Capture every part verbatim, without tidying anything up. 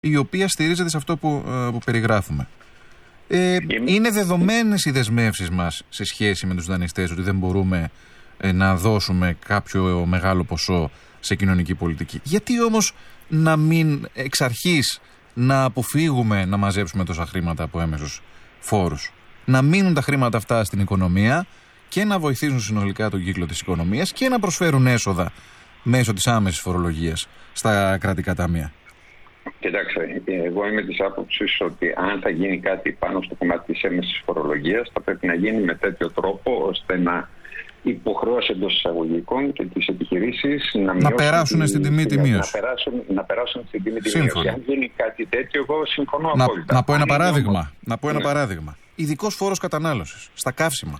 η οποία στηρίζεται σε αυτό που, που περιγράφουμε. Ε, είναι δεδομένες οι δεσμεύσεις μας σε σχέση με τους δανειστές ότι δεν μπορούμε ε, να δώσουμε κάποιο μεγάλο ποσό σε κοινωνική πολιτική. Γιατί όμως να μην εξ αρχής να αποφύγουμε να μαζέψουμε τόσα χρήματα από έμεσους φόρους? Να μείνουν τα χρήματα αυτά στην οικονομία και να βοηθήσουν συνολικά τον κύκλο της οικονομίας και να προσφέρουν έσοδα μέσω της άμεσης φορολογίας στα κρατικά ταμεία. Κοιτάξτε, εγώ είμαι της άποψης ότι αν θα γίνει κάτι πάνω στο κομμάτι της έμεσης φορολογίας, θα πρέπει να γίνει με τέτοιο τρόπο ώστε να υποχρεώσει εντός εισαγωγικών και τις επιχειρήσεις να, να περάσουν τη, στην τιμή τη μείωση. Να περάσουν, να περάσουν στην τιμή τη μείωση. Αν γίνει κάτι τέτοιο, εγώ συμφωνώ να, απόλυτα. Να πω ένα παράδειγμα. Όμως... Να πω ένα ναι. παράδειγμα. Ειδικός φόρος κατανάλωσης στα καύσιμα.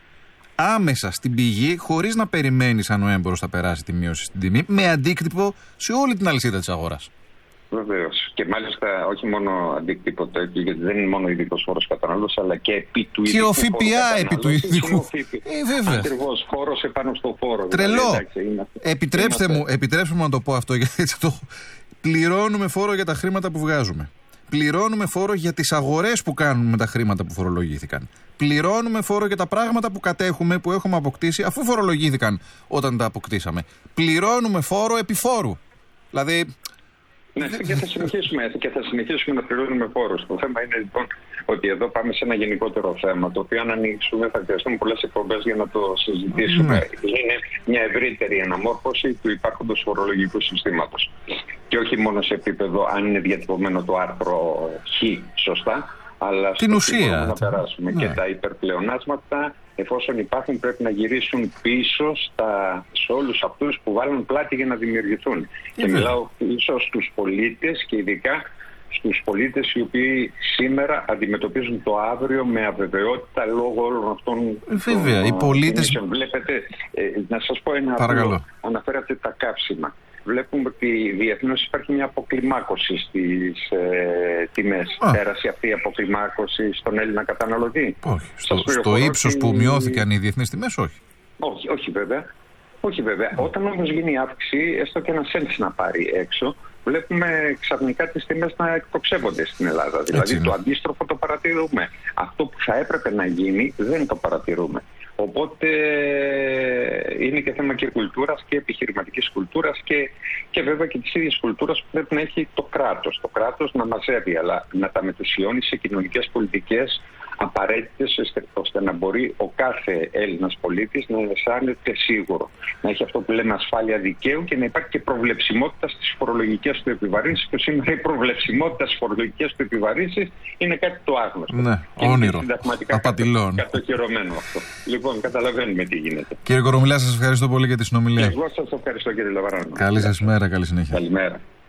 Άμεσα στην πηγή, χωρίς να περιμένεις αν ο έμπορος θα περάσει τη μείωση στην τιμή, με αντίκτυπο σε όλη την αλυσίδα της αγοράς. Βεβαίως. Και μάλιστα όχι μόνο αντίκτυπο τέτοιο, γιατί δεν είναι μόνο ειδικός φόρος κατανάλωσης, αλλά και επί του ειδικού. Και ο ΦΠΑ επί του ειδικού. Ε, βέβαια. Ακριβώς. Φόρος επάνω στο φόρο. Τρελό. Δηλαδή, εντάξει, είναι... Επιτρέψτε, είναι... μου, επιτρέψτε μου να το πω αυτό, γιατί το... πληρώνουμε φόρο για τα χρήματα που βγάζουμε. Πληρώνουμε φόρο για τις αγορές που κάνουμε με τα χρήματα που φορολογήθηκαν. Πληρώνουμε φόρο για τα πράγματα που κατέχουμε, που έχουμε αποκτήσει, αφού φορολογήθηκαν όταν τα αποκτήσαμε. Πληρώνουμε φόρο επί φόρου. Δηλαδή. Ναι, και θα συνεχίσουμε και θα συνεχίσουμε να πληρώνουμε φόρους. Το θέμα είναι λοιπόν ότι εδώ πάμε σε ένα γενικότερο θέμα, το οποίο αν ανοίξουμε θα χρειαστούν πολλές εκπομπές για να το συζητήσουμε. Mm. Είναι μια ευρύτερη αναμόρφωση του υπάρχοντος φορολογικού συστήματος. Και όχι μόνο σε επίπεδο αν είναι διατυπωμένο το άρθρο Χ σωστά, αλλά την ουσία να περάσουμε. Ναι. Και τα υπερπλεονάσματα, εφόσον υπάρχουν, πρέπει να γυρίσουν πίσω στα, σε όλους αυτούς που βάλουν πλάτη για να δημιουργηθούν. Είναι. Και μιλάω πίσω στους πολίτες και ειδικά στους πολίτες οι οποίοι σήμερα αντιμετωπίζουν το αύριο με αβεβαιότητα λόγω όλων αυτών. Βέβαια, των, οι πολίτες. Βλέπετε, ε, να σας πω ένα απλό. Αναφέρατε τα καύσιμα. Βλέπουμε ότι διεθνώς υπάρχει μια αποκλιμάκωση στις ε, τιμές. Α. Πέρασε αυτή η αποκλιμάκωση στον Έλληνα καταναλωτή? Όχι. Στο, στο ύψος που μειώθηκαν οι διεθνείς τιμές, όχι. Όχι, όχι βέβαια. Όχι βέβαια. Mm. Όταν όμως γίνει η αύξηση, έστω και ένα σέντς να πάρει έξω, βλέπουμε ξαφνικά τις τιμές να εκτοξεύονται στην Ελλάδα. Δηλαδή το αντίστροφο το παρατηρούμε. Αυτό που θα έπρεπε να γίνει δεν το παρατηρούμε. Οπότε είναι και θέμα και κουλτούρας και επιχειρηματικής κουλτούρας και, και βέβαια και της ίδιας κουλτούρας που πρέπει να έχει το κράτος. Το κράτος να μαζεύει, αλλά να τα μετουσιώνει σε κοινωνικές πολιτικές απαραίτητες ώστε να μπορεί ο κάθε Έλληνας πολίτης να αισθάνεται σίγουρο. Να έχει αυτό που λέμε ασφάλεια δικαίου και να υπάρχει και προβλεψιμότητα στις φορολογικές του επιβαρύνσεις. Και σήμερα η προβλεψιμότητα στις φορολογικές του επιβαρύνσεις είναι κάτι το άγνωστο. Ναι, και όνειρο. Συνταγματικά απατηλών. Κατοχυρωμένο αυτό. Λοιπόν, καταλαβαίνουμε τι γίνεται. Κύριε Κορομιλά, σας ευχαριστώ πολύ για τη συνομιλία. Εγώ σας ευχαριστώ, κύριε Λαβαράνο. Καλή σας μέρα, καλή συνέχεια. Καλημέρα.